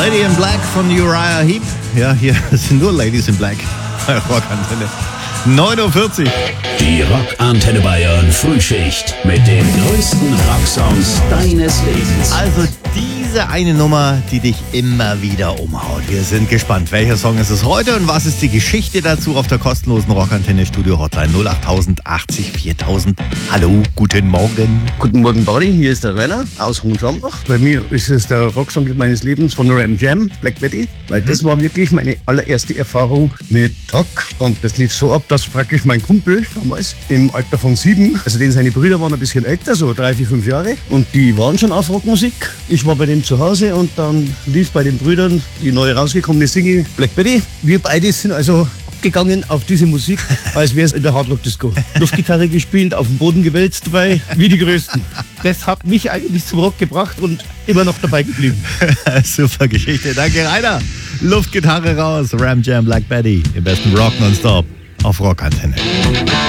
Lady in Black von Uriah Heep. Ja, hier sind nur Ladies in Black bei Rockantenne. 9:40 Uhr. Die Rockantenne Bayern Frühschicht mit den größten Rocksongs deines Lebens. Also diese eine Nummer, die dich immer wieder umhaut. Wir sind gespannt, welcher Song ist es heute und was ist die Geschichte dazu auf der kostenlosen Rockantenne Studio Hotline 08000 80 4000. Hallo, guten Morgen. Guten Morgen, Buddy. Hier ist der Rainer aus Hohenschwambach. Bei mir ist es der Rocksong meines Lebens von Ram Jam, Black Betty. Weil das war wirklich meine allererste Erfahrung mit Rock. Und das lief so ab, dass praktisch mein Kumpel damals im Alter von 7, also seine Brüder waren ein bisschen älter, so 3, 4, 5 Jahre. Und die waren schon auf Rockmusik. Ich war bei denen zu Hause und dann lief bei den Brüdern die neu rausgekommene Single Black Betty. Wir beide sind also gegangen auf diese Musik, als wäre es in der Hardrock-Disco. Luftgitarre gespielt, auf dem Boden gewälzt dabei, wie die Größten. Das hat mich eigentlich zum Rock gebracht und immer noch dabei geblieben. Super Geschichte, danke Rainer. Luftgitarre raus, Ram Jam Black Betty, im besten Rock nonstop auf Rockantenne.